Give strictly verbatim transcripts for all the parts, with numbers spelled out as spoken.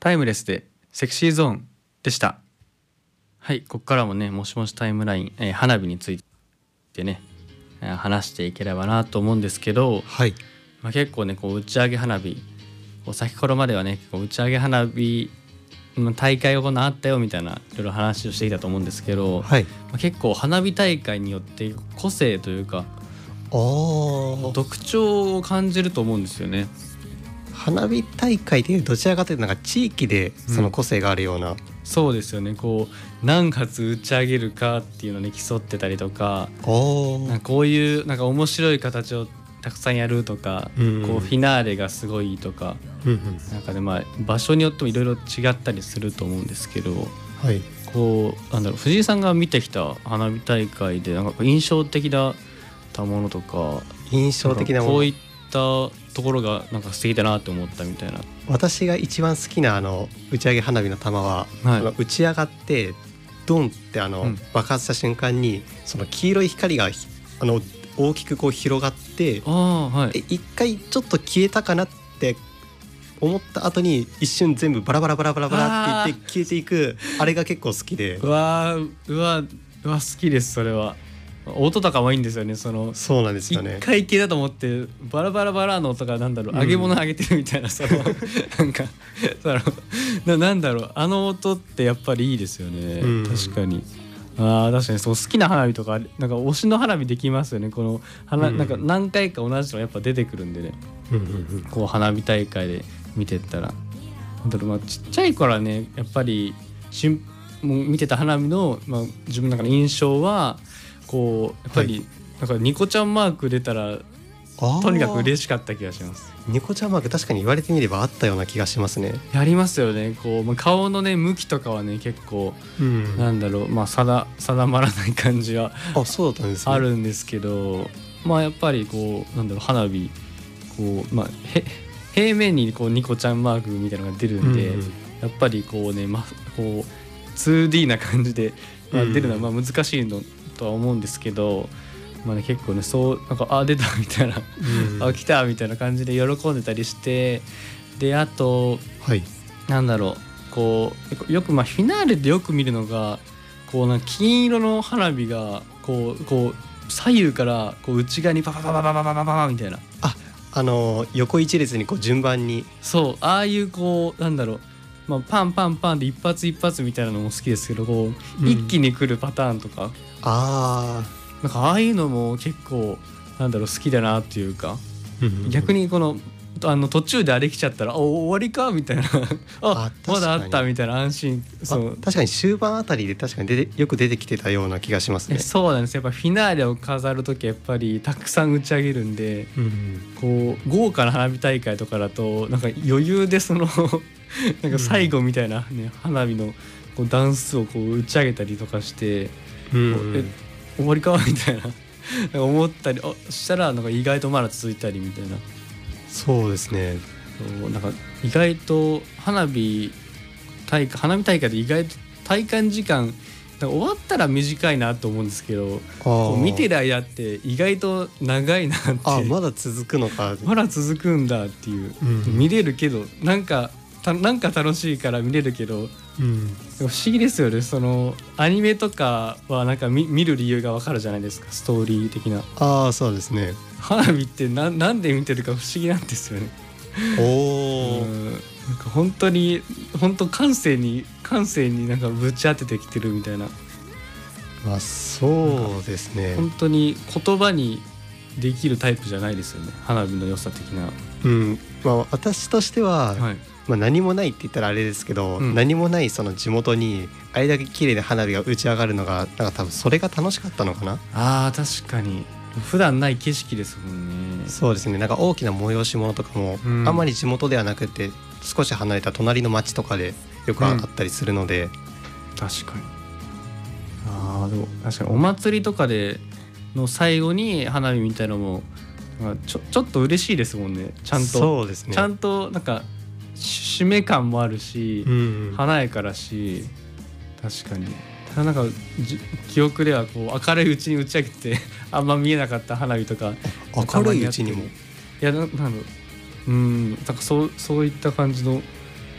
タイムレスでセクシーゾーンでした。はい、ここからもねもしもしタイムライン、えー、花火についてね、えー、話していければなと思うんですけど、 はい、 まあ、結構ねこう打ち上げ花火こう先頃まではねこう打ち上げ花火大会がこんなあったよみたいないろいろ話をしてきたと思うんですけど、 はい、 まあ、結構花火大会によって個性というか特徴を感じると思うんですよね。 花火大会でどちらかというとなんか地域でその個性があるような、うん、 そうですよね。こう何発打ち上げるかっていうのに競ってたりとか、なんかこういうなんか面白い形をたくさんやるとか、うんうん、こうフィナーレがすごいとか、うんうん、なんかねまあ場所によってもいろいろ違ったりすると思うんですけど、 はい、 こうなんだろう藤井さんが見てきた花火大会でなんか印象的だったものとか、 印象的なものこういったところがなんか素敵だなと思ったみたいな。 私が一番好きなあの打ち上げ花火の玉は、はい、あの打ち上がってドンってあの、うん、爆発した瞬間にその黄色い光があの大きくこう広がって、 あ、はい、 一回ちょっと消えたかなって思った後に一瞬全部バラバラバラバラバラっていって消えていく、あれが結構好きで、 うわうわうわ好きです。それは音とかもいいんですよね。そのそうなんですよね。 一回消えたと思ってバラバラバラの音がなんだろう、うん、揚げ物揚げてるみたいな、そのなんかその な, なんだろうあの音ってやっぱりいいですよね、うん、確かに。あ確かにそう好きな花火とかなんか推しの花火できますよね。この花、うん、なんか何回か同じのやっぱ出てくるんでね、うんうんうん、こう花火大会で見てったらなんだろう、まあ、ちっちゃい頃はねやっぱりしんもう見てた花火の、まあ、自分の中の印象はこうやっぱり、はい、なんかニコちゃんマーク出たらとにかく嬉しかった気がします。 ニコちゃんマーク確かに言われてみればあったような気がしますね。 やりますよね。こう、まあ、顔のね向きとかはね結構、うん、なんだろう、まあ、定, 定まらない感じはあそうだったんですね。 あるんですけど、まあやっぱりこうなんだろう花火こう、まあ、へ平面にこうニコちゃんマークみたいなのが出るんで、うんうん、やっぱりこうね、ま、こう ツーディー な感じで、まあ、出るのはまあ難しいのとは思うんですけど、まあね、結構ねそうなんかあ出たみたいな、うん、あ来たみたいな感じで喜んでたりして、であと、はい、なんだろうこうよくまあフィナーレでよく見るのがこうなんか金色の花火がこうこう左右からこう内側にパパパパパパパパパみたいな、 ああの横一列にこう順番に、 そうああいうこうなんだろう、まあ、パンパンパンで一発一発みたいなのも好きですけど、こう、うん、一気に来るパターンとか、 あなんかああいうのも結構なんだろう好きだなっていうか、うんうんうん、逆にこのあの途中であれ来ちゃったらお終わりかみたいなあまだあったみたいな安心。 そう確かに終盤あたりで確かに出てよく出てきてたような気がしますね。 そうなんです。やっぱフィナーレを飾るときやっぱりたくさん打ち上げるんで、うんうん、こう豪華な花火大会とかだとなんか余裕でそのなんか最後みたいな、ね、花火のこうダンスをこう打ち上げたりとかして、うんうん、え終わりかみたいな思ったりあしたらなんか意外とまだ続いたりみたいな。 そうですね。 そうなんか意外と花火大会花火大会で意外と体感時間終わったら短いなと思うんですけど、こう見てる間って意外と長いなって。 あまだ続くのかまだ続くんだっていう、うん、見れるけどなんかなんか楽しいから見れるけど、うん、不思議ですよね。そのアニメとかはなんか 見, 見る理由が分かるじゃないですか、ストーリー的な。 ああそうですね。 花火ってななんで見てるか不思議なんですよね。 おお、 なんか本当に本当感性に感性になんかぶち当ててきてるみたいな。 まあそうですね。 本当に言葉にできるタイプじゃないですよね、花火の良さ的な。 うんまあ、私としては、はいまあ、何もないって言ったらあれですけど、うん、何もないその地元にあれだけ綺麗な花火が打ち上がるのがなんか多分それが楽しかったのかな。 あー確かに普段ない景色ですもんね。 そうですね。なんか大きな催し物とかも、うん、あんまり地元ではなくて少し離れた隣の町とかでよくあったりするので、うん、 確かに。あでも確かにお祭りとかでの最後に花火みたいなのもちょ、ちょっと嬉しいですもんね。ちゃんとそうですね。 ちゃんとなんか締め感もあるし、うんうん、華やかだし確かに。ただなんか記憶ではこう明るいうちに打ち上げてあんま見えなかった花火とか明るいうちにもいやななんだろううんなんかそうそういった感じの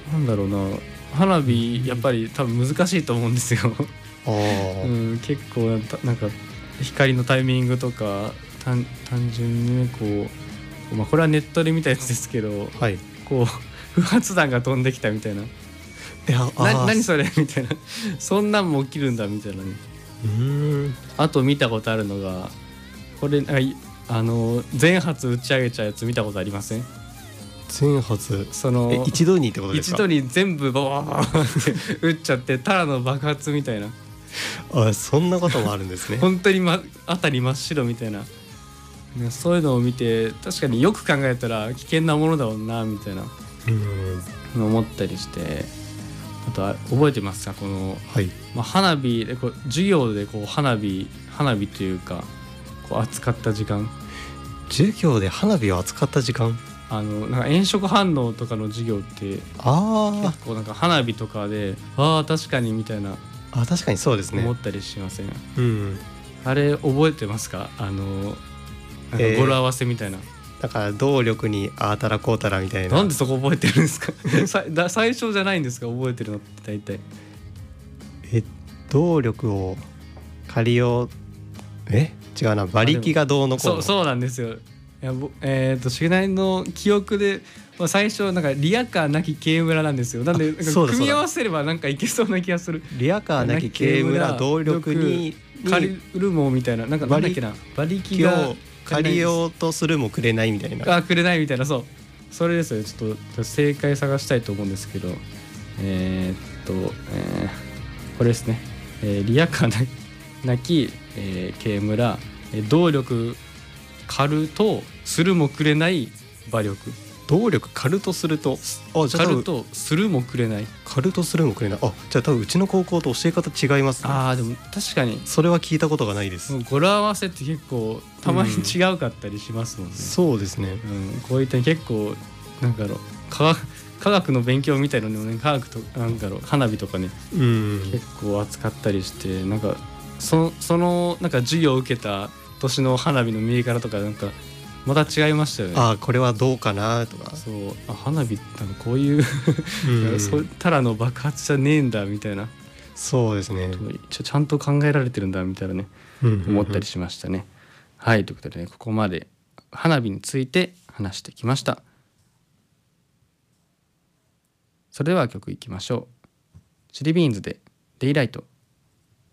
なんだろうな、花火やっぱり多分難しいと思うんですよあ、 うん、結構なんか光のタイミングとか単, 単純にねこう、まあ、これはネットで見たやつですけど、 はい、 こう不発弾が飛んできたみたいな、いやな何それみたいなそんなんも起きるんだみたいなね。 うーん、 あと見たことあるのがこれあの全発打ち上げちゃうやつ見たことありません？ 全発そのえ一度にってことですか？ 一度に全部ボーって撃っちゃってただの爆発みたいなあ、そんなこともあるんですね本当に、ま、辺り真っ白みたいな、ね、そういうのを見て確かによく考えたら危険なものだろうなみたいなうん思ったりして。あとは覚えてますかこの、 はい、 まあ、花火でこう授業でこう花火花火というかこう扱った時間、 授業で花火を扱った時間、 あのなんか炎色反応とかの授業ってあ結構なんか花火とかでああ確かにみたいなあ、確かにそうですね。 思ったりしません？ うん、 あれ覚えてますか？あのなんか語呂合わせみたいな、 えー、だから動力にああたらこうたらみたいな。 なんでそこ覚えてるんですかさだ最初じゃないんですか覚えてるのって大体。 え動力を借りようえ違うな、馬力がどうのこうの。 そうそうなんですよ。いやぼえー、としないの記憶で、まあ、最初なんかリアカーなき軽村なんですよ。なんでなんか組み合わせればなんかいけそうな気がする。 リアカーなき軽村動力に借りるもみたいな、なんかなんだっけな、馬力が借りようとするもくれないみたいな。 あ、くれないみたいな、そうそれですよ。ちょっと正解探したいと思うんですけど、えー、っと、えー、これですね、えー、リアカーなき、えー、軽村、動力借るとするもくれない馬力。 動力借るとすると、 あ、じゃあ借るとするもくれない、 借るとするもくれない、あ、じゃあ多分うちの高校と教え方違いますね。 あーでも確かにそれは聞いたことがないです。 語呂合わせって結構たまに違うかったりしますもんね、うん、 そうですね、 うん、こういった結構なんだろう科学、科学の勉強みたいなのね、科学となんだろう花火とかね、 うん、 結構扱ったりして、なんかそ, そのなんか授業を受けた年の花火の見え方とかなんかまた違いましたよね。 あ、これはどうかなとか、 そう、あ、花火なんかこういううんそただの爆発じゃねえんだみたいな、 そうですね、 ち, ちゃんと考えられてるんだみたいなね、うんうんうん、思ったりしましたね。はい、ということでね、ここまで花火について話してきました。それでは曲いきましょう。チリビーンズでデイライト。